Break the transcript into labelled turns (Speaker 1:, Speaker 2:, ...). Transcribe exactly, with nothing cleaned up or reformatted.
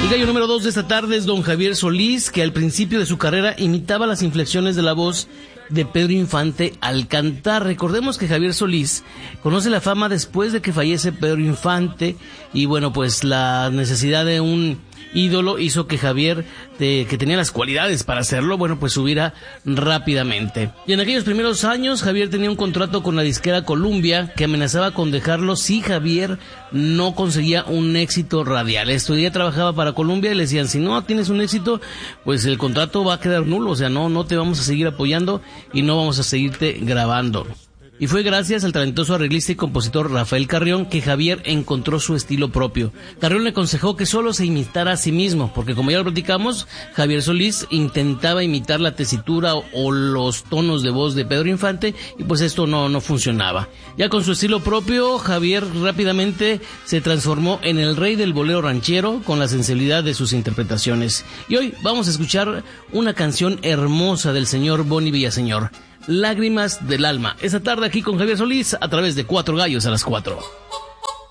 Speaker 1: El gallo número dos de esta tarde es don Javier Solís, que al principio de su carrera imitaba las inflexiones de la voz de Pedro Infante al cantar. Recordemos que Javier Solís conoce la fama después de que fallece Pedro Infante, y bueno, pues la necesidad de un ídolo hizo que Javier, de, que tenía las cualidades para hacerlo, bueno, pues subiera rápidamente. Y en aquellos primeros años, Javier tenía un contrato con la disquera Columbia que amenazaba con dejarlo si Javier no conseguía un éxito radial. Esto día trabajaba para Columbia y le decían, si no tienes un éxito, pues el contrato va a quedar nulo, o sea, no, no te vamos a seguir apoyando y no vamos a seguirte grabando. Y fue gracias al talentoso arreglista y compositor Rafael Carrión que Javier encontró su estilo propio. Carrión le aconsejó que solo se imitara a sí mismo, porque como ya lo platicamos, Javier Solís intentaba imitar la tesitura o, o los tonos de voz de Pedro Infante, y pues esto no, no funcionaba. Ya con su estilo propio, Javier rápidamente se transformó en el rey del bolero ranchero con la sensibilidad de sus interpretaciones. Y hoy vamos a escuchar una canción hermosa del señor Boni Villaseñor, Lágrimas del Alma. Esta tarde aquí con Javier Solís a través de Cuatro Gallos a las cuatro.